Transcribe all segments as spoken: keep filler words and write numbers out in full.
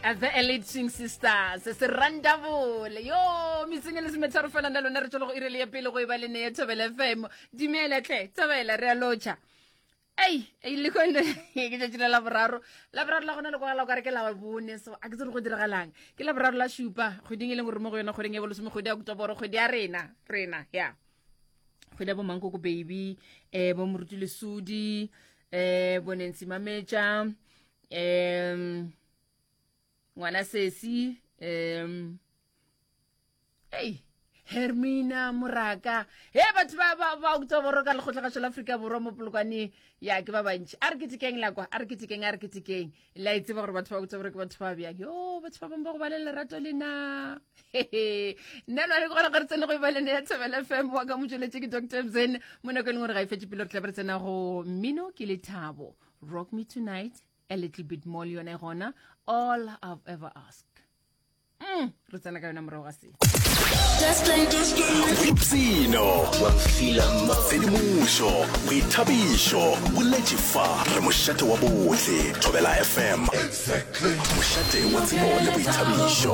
the elite swing sisters se randavole yo mitseng le semetharo fela nna lona re tlo go irele ya pele go e ba le ne ya Thobela F M dimela tle Thobela re a locha ei e le go nne ke tšela la boraro la boraro la gona le go gala ka re ke la bone so a ke tsere go diragalang ke la boraro la shupa go ding e leng gore mo go yona go ding e bolo some go dia go toboro go dia rena rena ya go dia bo Mankoko baby eh bo Moruti le Sudi eh bo Nancy Mamecha em ngwana Sesi em hey Hermina Moraka he batho ba ba ba Oktoboro ka le go tla ga Afrika Borwa mo polokwane ya ke ba bantši a re ketekeng la kwa a re ketekeng a re ketekeng la itse ba gore batho ba Oktoboro ke batho ba bjang yo batho ba bangwe ba go ba le lerato lena nna le go gona ga re tsene go ba le ne ya Thobela F M wa ka motšweletše ke Doctor Mzen mo nako e leng gore ga e fetse pele re tla re tsena go mmino ke Lethabo Rock Me Tonight a little bit more le yona gona all I've ever asked mm re tsena ka yona morago ga se Just play, just play. Ipsino, wafila mafedimusho, uitabisho, ulejifa, remushate wabuthi, Thobela F M. Exactly. Mushate watsibole uitabisho.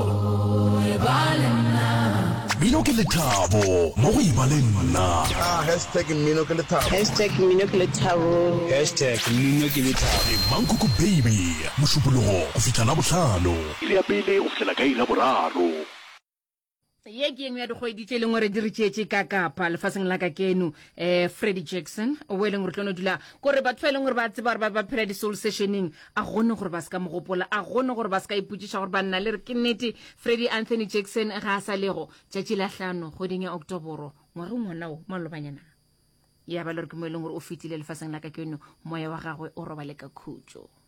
Mino ke Lethabo, mo go ibaleng nna. Ah, hashtag Mino ke Lethabo. Hashtag Mino ke Lethabo. Hashtag Mino ke Lethabo. Mankoko baby, mošupologo go fihla la bohlano. Ile ya pele go fihla ka ila boraro. ye ke eng ya di go editse leng gore di re tšetse ka kapa lefaseng la ka keno eh Freddie Jackson o e leng gore tlono dula gore batho ba leng gore ba tseba ba ba phela di soul sessioning a gone gore ba ska mogopola a gone gore ba ska iputšiša gore ba nna le re ke nnete Freddie Anthony Jackson ga a sa lego tšatši la hlano goding ya Oktoboro ngwaga ngwana o malobanyana ya ba le re ke mo e leng gore o fitile lefaseng la ka keno moya wa gagwe o robale ka khutšo